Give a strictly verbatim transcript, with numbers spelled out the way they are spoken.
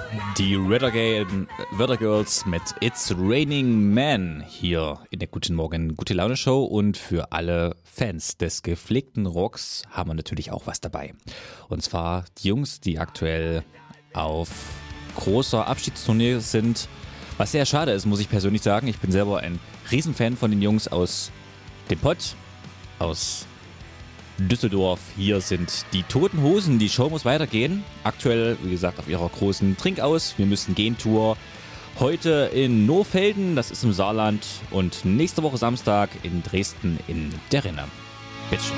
Die Weather Girls mit It's Raining Men hier in der Guten Morgen Gute Laune Show, und für alle Fans des gepflegten Rocks haben wir natürlich auch was dabei. Und zwar die Jungs, die aktuell auf großer Abschiedstournee sind, was sehr schade ist, muss ich persönlich sagen. Ich bin selber ein Riesenfan von den Jungs aus dem Pott, aus Düsseldorf. Hier sind die Toten Hosen. Die Show muss weitergehen. Aktuell, wie gesagt, auf ihrer großen Trinkaus. Wir müssen gehen Tour. Heute in Nohfelden, das ist im Saarland. Und nächste Woche Samstag in Dresden in der Rinne. Bitteschön.